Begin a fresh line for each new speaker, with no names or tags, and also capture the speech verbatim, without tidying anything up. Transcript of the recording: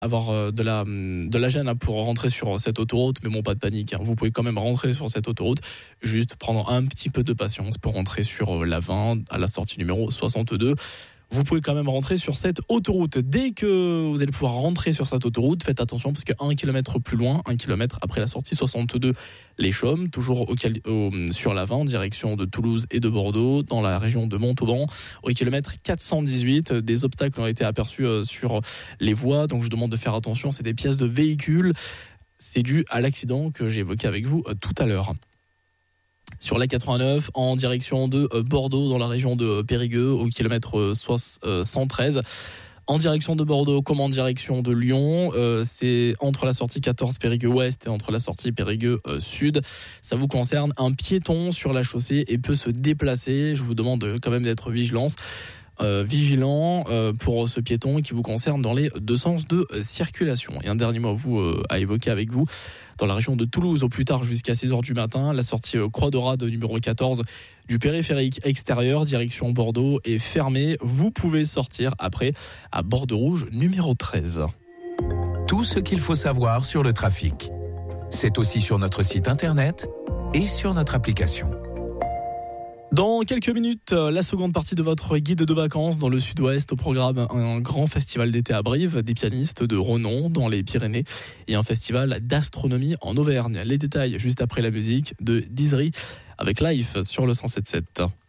avoir de la, de la gêne pour rentrer sur cette autoroute, mais bon, pas de panique, hein. Vous pouvez quand même rentrer sur cette autoroute, juste prendre un petit peu de patience pour rentrer sur la vingt à la sortie numéro soixante-deux. Vous pouvez quand même rentrer sur cette autoroute. Dès que vous allez pouvoir rentrer sur cette autoroute, faites attention parce qu'un kilomètre plus loin, un kilomètre après la sortie soixante-deux, les Chaumes, toujours au, au, sur la vingt, en direction de Toulouse et de Bordeaux, dans la région de Montauban, au kilomètre quatre cent dix-huit, des obstacles ont été aperçus sur les voies, donc je demande de faire attention, c'est des pièces de véhicules, c'est dû à l'accident que j'ai évoqué avec vous tout à l'heure. Sur la quatre-vingt-neuf, en direction de Bordeaux, dans la région de Périgueux, au kilomètre cent treize. En direction de Bordeaux, comme en direction de Lyon, euh, c'est entre la sortie quatorze Périgueux-Ouest et entre la sortie Périgueux-Sud. Ça vous concerne, un piéton sur la chaussée et peut se déplacer. Je vous demande quand même d'être vigilant. Euh, vigilant euh, pour ce piéton qui vous concerne dans les deux sens de circulation. Et un dernier mot à vous euh, à évoquer avec vous, dans la région de Toulouse, au plus tard jusqu'à six heures du matin, la sortie euh, Croix de Rade numéro quatorze du périphérique extérieur direction Bordeaux est fermée. Vous pouvez sortir après à Bordeaux Rouge numéro treize.
Tout ce qu'il faut savoir sur le trafic, c'est aussi sur notre site internet et sur notre application.
Dans quelques minutes, la seconde partie de votre guide de vacances dans le sud-ouest. Au programme, un grand festival d'été à Brive, des pianistes de renom dans les Pyrénées et un festival d'astronomie en Auvergne. Les détails juste après la musique de Dizri avec Life sur le cent sept virgule sept.